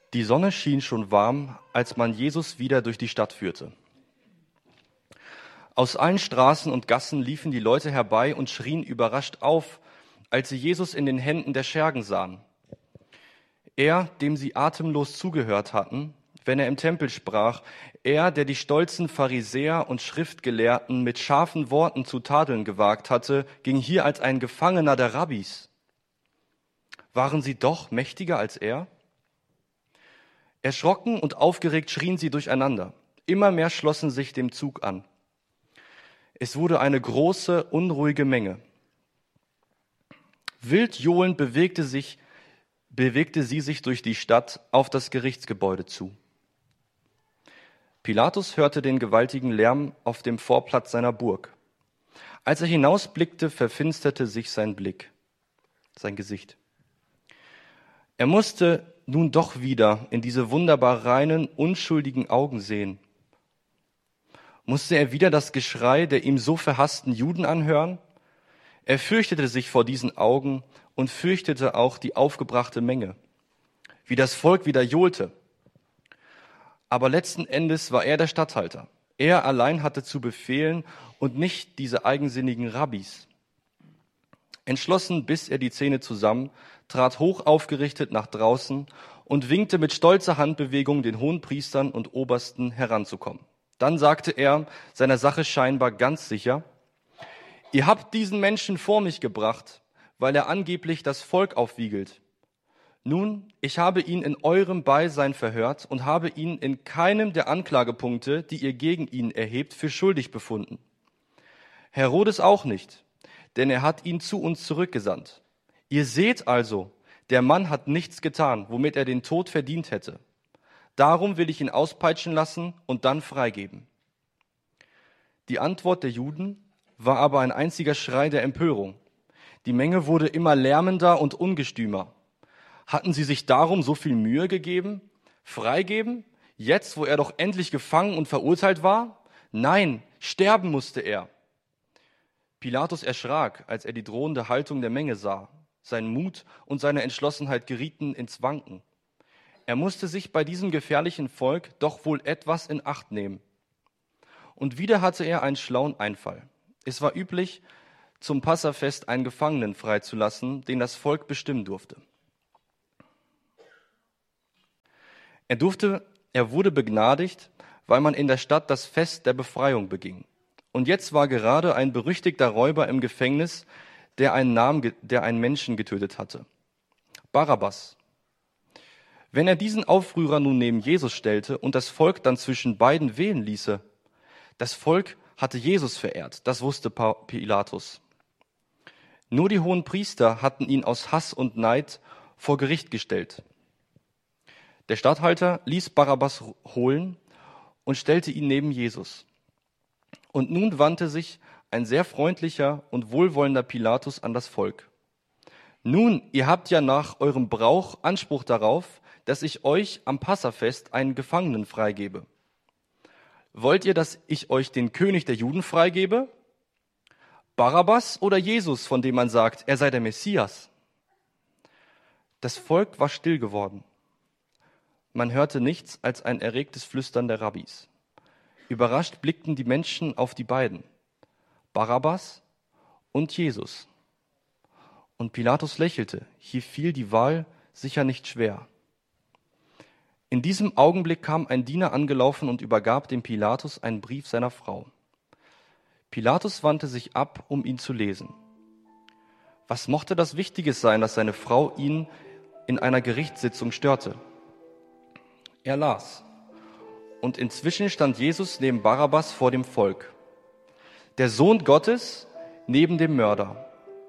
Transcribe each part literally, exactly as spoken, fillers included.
Die Sonne schien schon warm, als man Jesus wieder durch die Stadt führte. Aus allen Straßen und Gassen liefen die Leute herbei und schrien überrascht auf, als sie Jesus in den Händen der Schergen sahen. Er, dem sie atemlos zugehört hatten, wenn er im Tempel sprach, er, der die stolzen Pharisäer und Schriftgelehrten mit scharfen Worten zu tadeln gewagt hatte, ging hier als ein Gefangener der Rabbis. Waren sie doch mächtiger als er? Erschrocken und aufgeregt schrien sie durcheinander. Immer mehr schlossen sich dem Zug an. Es wurde eine große, unruhige Menge. Wild johlend bewegte, sich, bewegte sie sich durch die Stadt auf das Gerichtsgebäude zu. Pilatus hörte den gewaltigen Lärm auf dem Vorplatz seiner Burg. Als er hinausblickte, verfinsterte sich sein Blick, sein Gesicht. Er musste nun doch wieder in diese wunderbar reinen, unschuldigen Augen sehen. Musste er wieder das Geschrei der ihm so verhassten Juden anhören? Er fürchtete sich vor diesen Augen und fürchtete auch die aufgebrachte Menge, wie das Volk wieder johlte. Aber letzten Endes war er der Statthalter. Er allein hatte zu befehlen und nicht diese eigensinnigen Rabbis. Entschlossen biss er die Zähne zusammen, trat hoch aufgerichtet nach draußen und winkte mit stolzer Handbewegung den Hohenpriestern und Obersten heranzukommen. Dann sagte er, seiner Sache scheinbar ganz sicher: Ihr habt diesen Menschen vor mich gebracht, weil er angeblich das Volk aufwiegelt. Nun, ich habe ihn in eurem Beisein verhört und habe ihn in keinem der Anklagepunkte, die ihr gegen ihn erhebt, für schuldig befunden. Herodes auch nicht, denn er hat ihn zu uns zurückgesandt. Ihr seht also, der Mann hat nichts getan, womit er den Tod verdient hätte. Darum will ich ihn auspeitschen lassen und dann freigeben. Die Antwort der Juden war aber ein einziger Schrei der Empörung. Die Menge wurde immer lärmender und ungestümer. Hatten sie sich darum so viel Mühe gegeben? Freigeben? Jetzt, wo er doch endlich gefangen und verurteilt war? Nein, sterben musste er. Pilatus erschrak, als er die drohende Haltung der Menge sah. Sein Mut und seine Entschlossenheit gerieten ins Wanken. Er musste sich bei diesem gefährlichen Volk doch wohl etwas in Acht nehmen. Und wieder hatte er einen schlauen Einfall. Es war üblich, zum Passafest einen Gefangenen freizulassen, den das Volk bestimmen durfte. Er durfte, er wurde begnadigt, weil man in der Stadt das Fest der Befreiung beging. Und jetzt war gerade ein berüchtigter Räuber im Gefängnis, der einen, Namen, der einen Menschen getötet hatte. Barabbas. Wenn er diesen Aufrührer nun neben Jesus stellte und das Volk dann zwischen beiden wählen ließe, das Volk hatte Jesus verehrt, das wusste Pilatus. Nur die hohen Priester hatten ihn aus Hass und Neid vor Gericht gestellt. Der Statthalter ließ Barabbas holen und stellte ihn neben Jesus. Und nun wandte sich ein sehr freundlicher und wohlwollender Pilatus an das Volk. Nun, ihr habt ja nach eurem Brauch Anspruch darauf, dass ich euch am Passafest einen Gefangenen freigebe. Wollt ihr, dass ich euch den König der Juden freigebe? Barabbas oder Jesus, von dem man sagt, er sei der Messias? Das Volk war still geworden. Man hörte nichts als ein erregtes Flüstern der Rabbis. Überrascht blickten die Menschen auf die beiden, Barabbas und Jesus. Und Pilatus lächelte, hier fiel die Wahl sicher nicht schwer. In diesem Augenblick kam ein Diener angelaufen und übergab dem Pilatus einen Brief seiner Frau. Pilatus wandte sich ab, um ihn zu lesen. Was mochte das Wichtiges sein, dass seine Frau ihn in einer Gerichtssitzung störte? Er las. Und inzwischen stand Jesus neben Barabbas vor dem Volk. Der Sohn Gottes neben dem Mörder.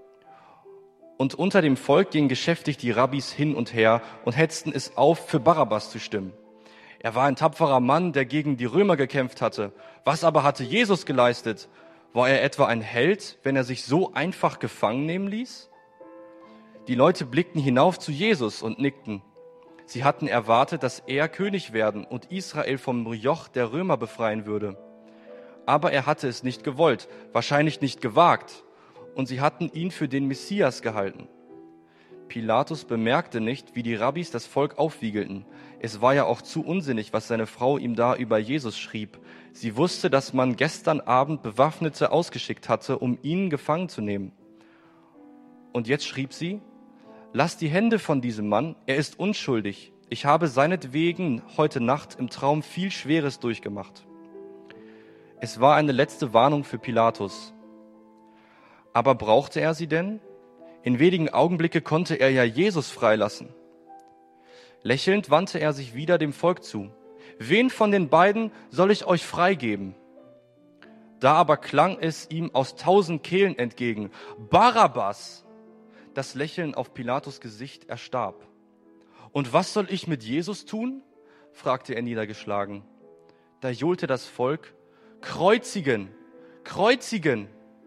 Und unter dem Volk gingen geschäftig die Rabbis hin und her und hetzten es auf, für Barabbas zu stimmen. Er war ein tapferer Mann, der gegen die Römer gekämpft hatte. Was aber hatte Jesus geleistet? War er etwa ein Held, wenn er sich so einfach gefangen nehmen ließ? Die Leute blickten hinauf zu Jesus und nickten. Sie hatten erwartet, dass er König werden und Israel vom Joch der Römer befreien würde. Aber er hatte es nicht gewollt, wahrscheinlich nicht gewagt. Und sie hatten ihn für den Messias gehalten. Pilatus bemerkte nicht, wie die Rabbis das Volk aufwiegelten. Es war ja auch zu unsinnig, was seine Frau ihm da über Jesus schrieb. Sie wusste, dass man gestern Abend Bewaffnete ausgeschickt hatte, um ihn gefangen zu nehmen. Und jetzt schrieb sie: Lass die Hände von diesem Mann, er ist unschuldig. Ich habe seinetwegen heute Nacht im Traum viel Schweres durchgemacht. Es war eine letzte Warnung für Pilatus. Aber brauchte er sie denn? In wenigen Augenblicke konnte er ja Jesus freilassen. Lächelnd wandte er sich wieder dem Volk zu. Wen von den beiden soll ich euch freigeben? Da aber klang es ihm aus tausend Kehlen entgegen: Barabbas! Das Lächeln auf Pilatus' Gesicht erstarb. Und was soll ich mit Jesus tun? Fragte er niedergeschlagen. Da johlte das Volk: Kreuzigen! Kreuzigen!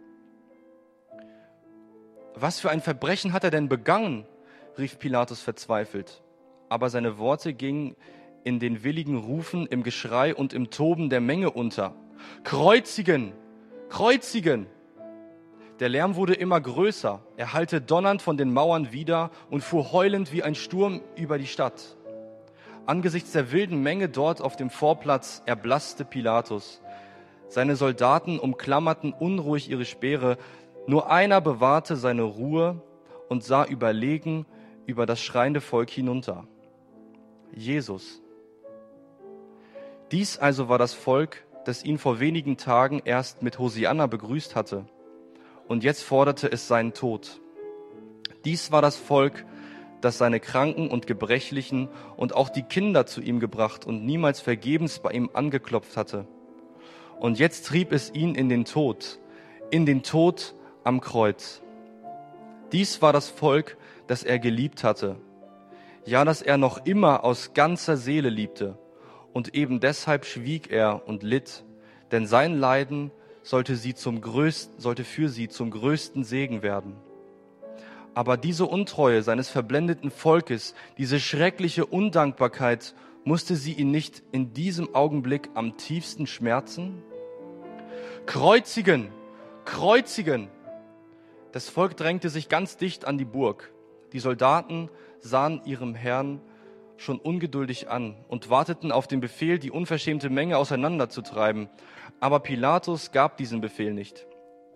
Was für ein Verbrechen hat er denn begangen? Rief Pilatus verzweifelt. Aber seine Worte gingen in den willigen Rufen, im Geschrei und im Toben der Menge unter. Kreuzigen! Kreuzigen! Der Lärm wurde immer größer. Er hallte donnernd von den Mauern wider und fuhr heulend wie ein Sturm über die Stadt. Angesichts der wilden Menge dort auf dem Vorplatz erblasste Pilatus. Seine Soldaten umklammerten unruhig ihre Speere. Nur einer bewahrte seine Ruhe und sah überlegen über das schreiende Volk hinunter. Jesus. Dies also war das Volk, das ihn vor wenigen Tagen erst mit Hosianna begrüßt hatte. Und jetzt forderte es seinen Tod. Dies war das Volk, das seine Kranken und Gebrechlichen und auch die Kinder zu ihm gebracht und niemals vergebens bei ihm angeklopft hatte. Und jetzt trieb es ihn in den Tod, in den Tod am Kreuz. Dies war das Volk, das er geliebt hatte. Ja, das er noch immer aus ganzer Seele liebte. Und eben deshalb schwieg er und litt, denn sein Leiden sollte, sie zum größten, sollte für sie zum größten Segen werden. Aber diese Untreue seines verblendeten Volkes, diese schreckliche Undankbarkeit, musste sie ihn nicht in diesem Augenblick am tiefsten schmerzen? Kreuzigen! Kreuzigen! Das Volk drängte sich ganz dicht an die Burg. Die Soldaten sahen ihrem Herrn schon ungeduldig an und warteten auf den Befehl, die unverschämte Menge auseinanderzutreiben. Aber Pilatus gab diesen Befehl nicht.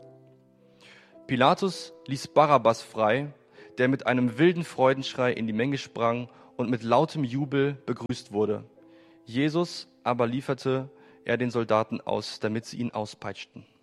Pilatus ließ Barabbas frei, der mit einem wilden Freudenschrei in die Menge sprang und mit lautem Jubel begrüßt wurde. Jesus aber lieferte er den Soldaten aus, damit sie ihn auspeitschten.